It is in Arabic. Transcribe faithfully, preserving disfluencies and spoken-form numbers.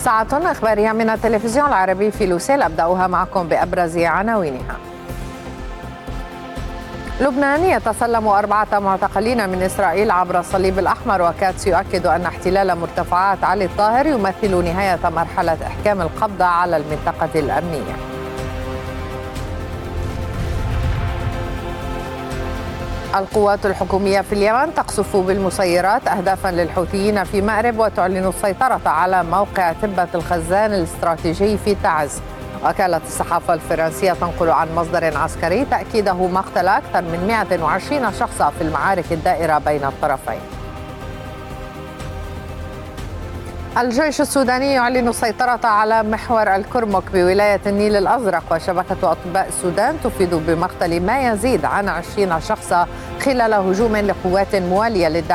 ساعة إخبارية من التلفزيون العربي في لوسيل، أبدأها معكم بأبرز عناوينها. لبنان يتسلم أربعة معتقلين من إسرائيل عبر الصليب الأحمر، وكاتس يؤكد أن احتلال مرتفعات علي الطاهر يمثل نهاية مرحلة إحكام القبضة على المنطقة الأمنية. القوات الحكومية في اليمن تقصف بالمسيرات أهدافا للحوثيين في مأرب، وتعلن السيطرة على موقع تبة الخزان الاستراتيجي في تعز. وكالة الصحافة الفرنسية تنقل عن مصدر عسكري تأكيده مقتل أكثر من مئة وعشرين شخصا في المعارك الدائرة بين الطرفين. الجيش السوداني يعلن السيطرة على محور الكرمك بولاية النيل الأزرق، وشبكة أطباء السودان تفيد بمقتل ما يزيد عن عشرين شخصا خلال هجوم لقوات موالية للدعم